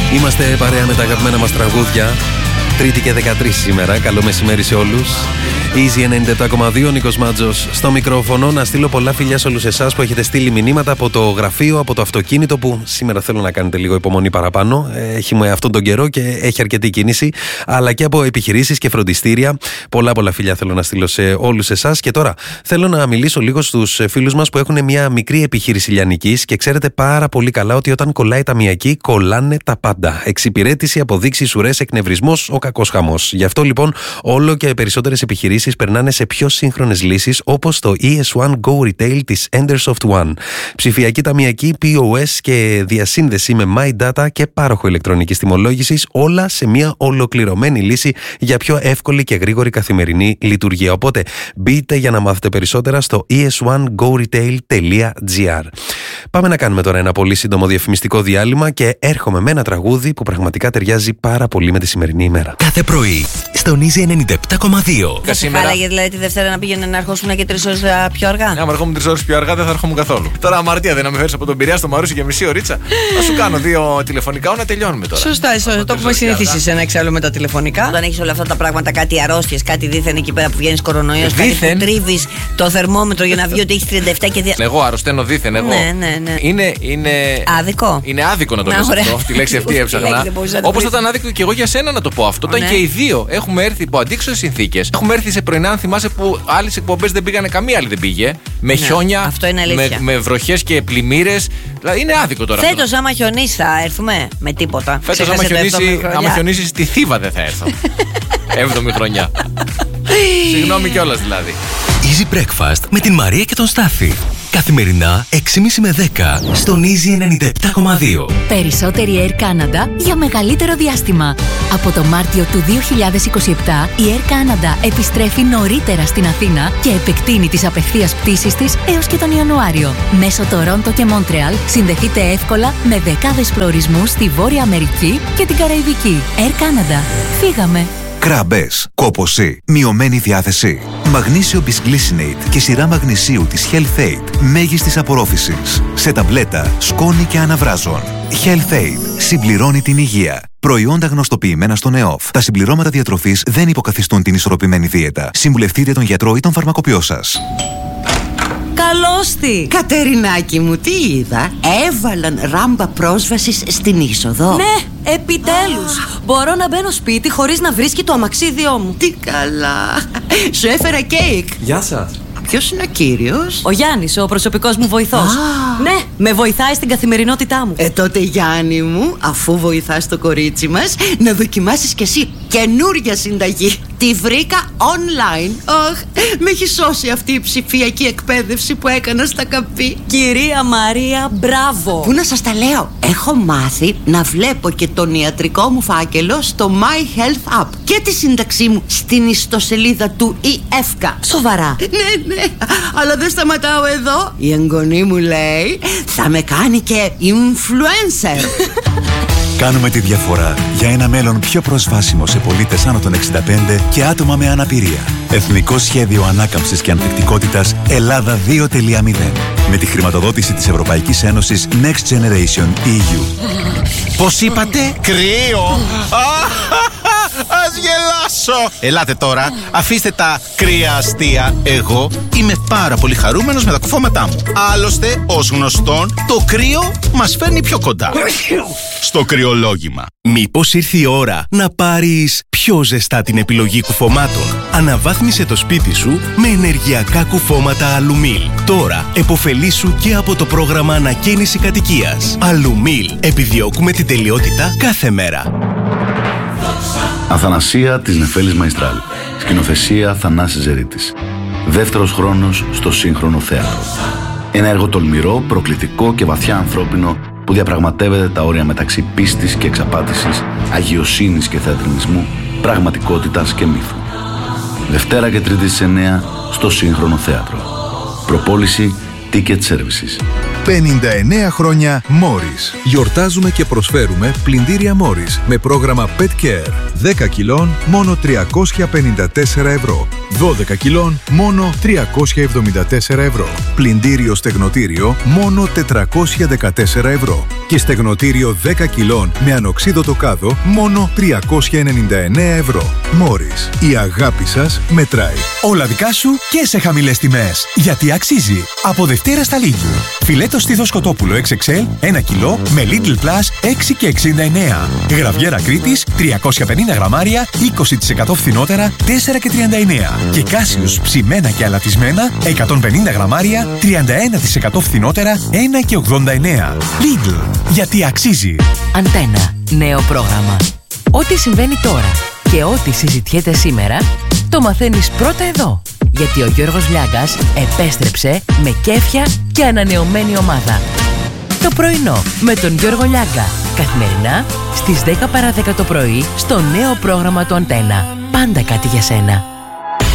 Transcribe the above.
Είμαστε παρέα με τα αγαπημένα μας τραγούδια. Τρίτη και 13 σήμερα. Καλό μεσημέρι σε όλους. Easy 97,2, Νίκος Μάτζος στο μικρόφωνο. Να στείλω πολλά φιλιά σε όλους εσάς που έχετε στείλει μηνύματα από το γραφείο, από το αυτοκίνητο, που σήμερα θέλω να κάνετε λίγο υπομονή παραπάνω. Έχουμε αυτόν τον καιρό και έχει αρκετή κίνηση. Αλλά και από επιχειρήσεις και φροντιστήρια. Πολλά φιλιά θέλω να στείλω σε όλους εσάς. Και τώρα θέλω να μιλήσω λίγο στους φίλους μας που έχουν μια μικρή επιχείρηση λιανικής και ξέρετε πάρα πολύ καλά ότι όταν κολλάει ταμιακή, κολλάνε τα πάντα. Εξυπηρέτηση, αποδείξεις, ουρές, εκνευρισμός, ο κακός χαμός. Γι' αυτό λοιπόν όλο και περισσότερες επιχειρήσεις περνάνε σε πιο σύγχρονες λύσεις όπως το ES1 Go Retail της Endersoft One. Ψηφιακή ταμιακή, POS και διασύνδεση με My Data και πάροχο ηλεκτρονικής τιμολόγησης, όλα σε μια ολοκληρωμένη λύση για πιο εύκολη και γρήγορη καθημερινή λειτουργία. Οπότε μπείτε για να μάθετε περισσότερα στο es1goretail.gr. Πάμε να κάνουμε τώρα ένα πολύ σύντομο διαφημιστικό διάλειμμα και έρχομαι με ένα τραγούδι που πραγματικά ταιριάζει πάρα πολύ με τη σημερινή ημέρα. Κάθε πρωί στον Easy 97,2. Δεν σε χάλαγε δηλαδή τη Δευτέρα να πήγαινε να ερχόσουν και 3 ώρες πιο αργά? Ναι, άμα ερχόμουν 3 ώρες πιο αργά δεν θα ερχόμουν καθόλου. Τώρα αμαρτία δεν να με φέρεις από τον Πειραιά στο Μαρούσι και μισή ωρίτσα. Θα σου κάνω 2 τηλεφωνικά να τελειώνουμε τώρα. Σωστά, το έχουμε συνηθίσει σε ένα εξάλλου με τα τηλεφωνικά. Όταν έχεις όλα αυτά τα πράγματα, κάτι αρρώστιες, κάτι δίθεν εκεί πέρα που βγαίνεις κορονοϊός, κάτι που τρίβεις το θερμόμετρο για να βγει ότι έχεις 37 και. Εγώ αρρωσταίνω δίθεν, εγώ. Ναι. Είναι άδικο. Είναι άδικο να το λες αυτό. Τη λέξη αυτή έψαχνα. Όπως θα ήταν άδικο και εγώ για σένα να το πω αυτό. Όταν και οι δύο έχουμε έρθει υπό αντίξωες συνθήκες. Έχουμε έρθει σε πρωινά, αν θυμάσαι, που άλλες εκπομπές δεν πήγανε, καμία άλλη δεν πήγε. Με χιόνια, με βροχές και πλημμύρες. Δηλαδή είναι άδικο τώρα. Φέτος, άμα χιονίσει, θα έρθουμε με τίποτα. Φέτος, άμα χιονίσει, στη Θήβα δεν θα έρθω. 7η χρονιά. Συγγνώμη κιόλας δηλαδή. Easy Breakfast με την Μαρία και τον Στάθη. Καθημερινά 6.30 με 10 στον Easy 97,2. Περισσότερη Air Canada για μεγαλύτερο διάστημα. Από το Μάρτιο του 2027 η Air Canada επιστρέφει νωρίτερα στην Αθήνα και επεκτείνει τις απευθείας πτήσεις της έως και τον Ιανουάριο. Μέσω Τορόντο και Μόντρεαλ συνδεθείτε εύκολα με δεκάδες προορισμούς στη Βόρεια Αμερική και την Καραϊβική. Air Canada. Φύγαμε! Κράμπες, κόπωση, μειωμένη διάθεση. Μαγνήσιο Bisglycinate και σειρά μαγνησίου της Health Aid μέγιστης απορρόφησης. Σε ταμπλέτα, σκόνη και αναβράζων. Health Aid συμπληρώνει την υγεία. Προϊόντα γνωστοποιημένα στον ΕΟΦ. Τα συμπληρώματα διατροφής δεν υποκαθιστούν την ισορροπημένη δίαιτα. Συμβουλευτείτε τον γιατρό ή τον φαρμακοποιό σας. Καλώς τη! Κατερινάκη μου, τι είδα? Έβαλαν ράμπα πρόσβασης στην είσοδο. Ναι, επιτέλους! Μπορώ να μπαίνω σπίτι χωρίς να βρίσκει το αμαξίδιό μου. Τι καλά! Σου έφερα κέικ. Γεια σας. Ποιος είναι ο κύριος? Ο Γιάννης, ο προσωπικός μου βοηθός. Ναι, με βοηθάει στην καθημερινότητά μου. Τότε Γιάννη μου, αφού βοηθάς το κορίτσι μας, να δοκιμάσεις κι εσύ καινούρια συνταγή. Τη βρήκα online. Με έχει σώσει αυτή η ψηφιακή εκπαίδευση που έκανα στα καπί. Κυρία Μαρία, μπράβο. Πού να σας τα λέω? Έχω μάθει να βλέπω και τον ιατρικό μου φάκελο στο My Health App και τη σύνταξή μου στην ιστοσελίδα του ΕΦΚΑ. Σοβαρά? Ναι, αλλά δεν σταματάω εδώ. Η εγγονή μου λέει θα με κάνει και influencer. Κάνουμε τη διαφορά για ένα μέλλον πιο προσβάσιμο σε πολίτες άνω των 65 και άτομα με αναπηρία. Εθνικό Σχέδιο Ανάκαμψης και Ανθεκτικότητας Ελλάδα 2.0. Με τη χρηματοδότηση της Ευρωπαϊκής Ένωσης Next Generation EU. Πώς είπατε? Κρύο! Ας γελάσω! Ελάτε τώρα, αφήστε τα κρύα αστεία. Εγώ είμαι πάρα πολύ χαρούμενος με τα κουφώματά μου. Άλλωστε, ως γνωστόν, το κρύο μας φέρνει πιο κοντά στο κρυολόγημα. Μήπως ήρθε η ώρα να πάρεις πιο ζεστά την επιλογή κουφωμάτων? Αναβάθμισε το σπίτι σου με ενεργειακά κουφώματα Αλουμίλ. Τώρα επωφελήσου και από το πρόγραμμα ανακαίνιση κατοικίας. Αλουμίλ. Επιδιώκουμε την τελειότητα κάθε μέρα. Αθανασία της Νεφέλης Μαϊστράλ. Σκηνοθεσία Θανάσης Ζερίτης. Δεύτερος χρόνος στο σύγχρονο θέατρο. Ένα έργο τολμηρό, προκλητικό και βαθιά ανθρώπινο που διαπραγματεύεται τα όρια μεταξύ πίστης και εξαπάτησης, αγιοσύνης και θεατρινισμού, πραγματικότητας και μύθου. Δευτέρα και Τρίτη στις 9 στο σύγχρονο θέατρο. Προπόληση Ticket Services. 59 χρόνια Morris. Γιορτάζουμε και προσφέρουμε πλυντήρια Morris με πρόγραμμα Pet Care. 10 κιλών μόνο 354 ευρώ. 12 κιλών μόνο 374 ευρώ. Πλυντήριο στεγνοτήριο μόνο 414 ευρώ. Και στεγνοτήριο 10 κιλών με ανοξίδωτο κάδο μόνο 399 ευρώ. Morris. Η αγάπη σας μετράει. Όλα δικά σου και σε χαμηλές τιμές. Γιατί αξίζει. Από Δευτέρα στα Lidl. Φιλέτο στήθος κοτόπουλο XXL 1 κιλό με Lidl Plus 6,69. Γραβιέρα Κρήτης 350 γραμμάρια 20% φθηνότερα 4,39. Και Κάσιους ψημένα και αλατισμένα 150 γραμμάρια 31% φθηνότερα 1,89. Lidl. Γιατί αξίζει. Αντένα. Νέο πρόγραμμα. Ό,τι συμβαίνει τώρα και ό,τι συζητιέται σήμερα το μαθαίνεις πρώτα εδώ. Γιατί ο Γιώργος Λιάγκας επέστρεψε με κέφια και ανανεωμένη ομάδα. Το πρωινό με τον Γιώργο Λιάγκα. Καθημερινά στις 10 παρά 10 το πρωί στο νέο πρόγραμμα του Αντένα. Πάντα κάτι για σένα.